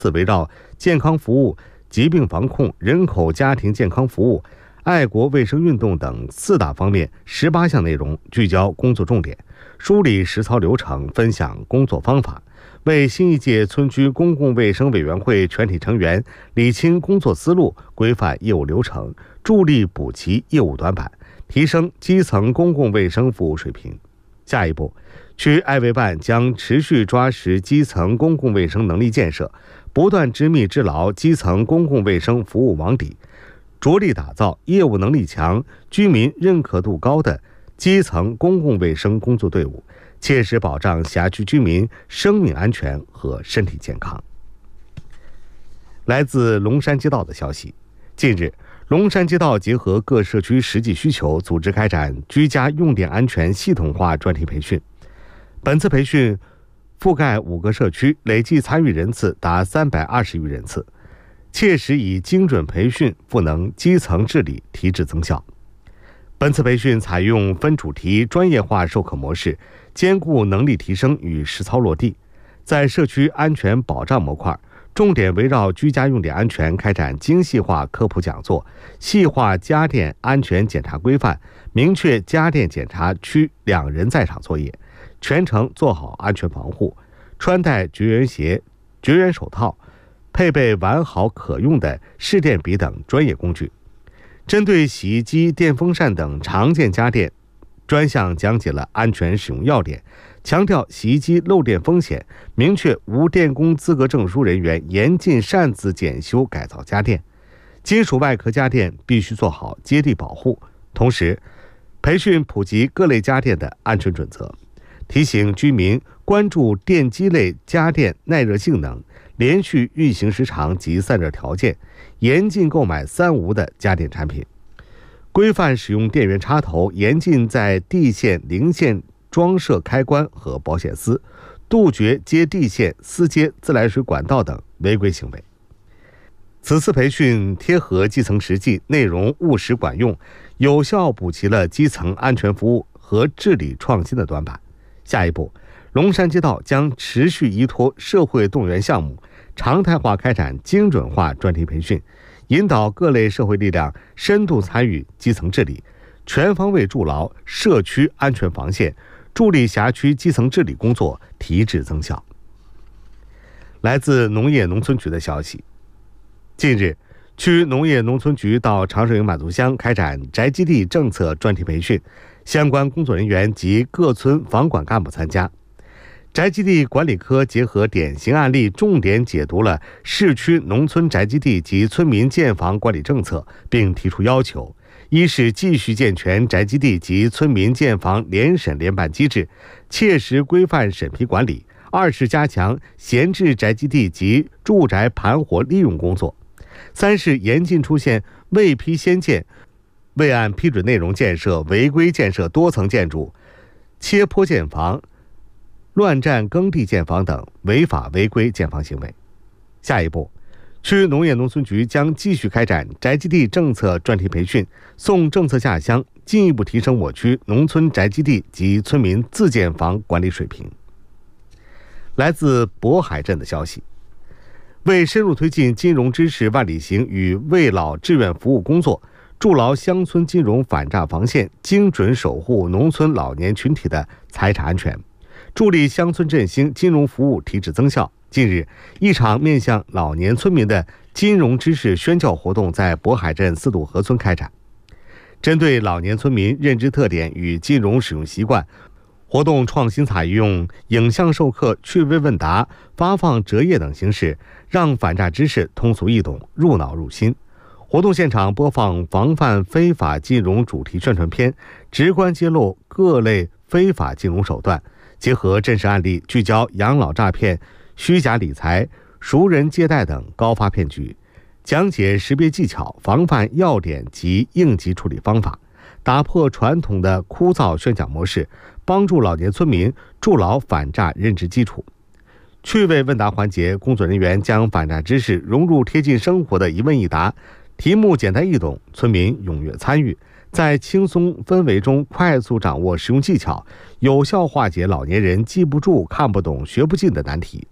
围绕健康服务、疾病防控、人口家庭健康服务、爱国卫生运动等4大方面18项内容，聚焦工作重点，梳理实操流程，分享工作方法，为新一届村区公共卫生委员会全体成员理清工作思路，规范业务流程，助力补齐业务短板，提升基层公共卫生服务水平。下一步，区爱卫办将持续抓实基层公共卫生能力建设，不断织密织牢基层公共卫生服务网底，着力打造业务能力强、居民认可度高的基层公共卫生工作队伍，切实保障辖区居民生命安全和身体健康。来自龙山街道的消息，近日，龙山街道结合各社区实际需求，组织开展居家用电安全系统化专题培训。本次培训覆盖5个社区，累计参与人次达320余人次，切实以精准培训赋能基层治理，提质增效。本次培训采用分主题专业化授课模式，兼顾能力提升与实操落地。在社区安全保障模块，重点围绕居家用电安全开展精细化科普讲座，细化家电安全检查规范，明确家电检查区2人在场作业，全程做好安全防护，穿戴绝缘鞋、绝缘手套，配备完好可用的试电笔等专业工具。针对洗衣机、电风扇等常见家电，专项讲解了安全使用要点，强调洗衣机漏电风险，明确无电工资格证书人员严禁擅自检修改造家电，金属外壳家电必须做好接地保护。同时，培训普及各类家电的安全准则，提醒居民关注电机类家电耐热性能、连续运行时长及散热条件，严禁购买3无的家电产品，规范使用电源插头，严禁在地线、零线装设开关和保险丝，杜绝接地线、私接自来水管道等违规行为。此次培训贴合基层实际，内容务实管用，有效补齐了基层安全服务和治理创新的短板。下一步，龙山街道将持续依托社会动员项目，常态化开展精准化专题培训，引导各类社会力量深度参与基层治理，全方位筑牢社区安全防线，助力辖区基层治理工作提质增效。来自农业农村局的消息，近日，区农业农村局到长寿营满族乡开展宅基地政策专题培训，相关工作人员及各村房管干部参加。宅基地管理科结合典型案例，重点解读了市区农村宅基地及村民建房管理政策，并提出要求：一是继续健全宅基地及村民建房联审联办机制，切实规范审批管理；二是加强闲置宅基地及住宅盘活利用工作；三是严禁出现未批先建、未按批准内容建设、违规建设多层建筑、切坡建房、乱占耕地建房等违法违规建房行为。下一步，区农业农村局将继续开展宅基地政策专题培训，送政策下乡，进一步提升我区农村宅基地及村民自建房管理水平。来自渤海镇的消息，为深入推进金融知识万里行与为老志愿服务工作，筑牢乡村金融反诈防线，精准守护农村老年群体的财产安全，助力乡村振兴金融服务提质增效。近日，一场面向老年村民的金融知识宣教活动在渤海镇四渡河村开展。针对老年村民认知特点与金融使用习惯，活动创新采用影像授课、趣味问答、发放折页等形式，让反诈知识通俗易懂、入脑入心。活动现场播放防范非法金融主题宣传片，直观揭露各类非法金融手段，结合真实案例，聚焦养老诈骗、虚假理财、熟人借贷等高发骗局，讲解识别技巧、防范要点及应急处理方法，打破传统的枯燥宣讲模式，帮助老年村民筑牢反诈认知基础。趣味问答环节，工作人员将反诈知识融入贴近生活的一问一答，题目简单易懂，村民踊跃参与，在轻松氛围中快速掌握实用技巧，有效化解老年人记不住、看不懂、学不进的难题。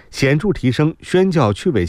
显著提升宣教趣味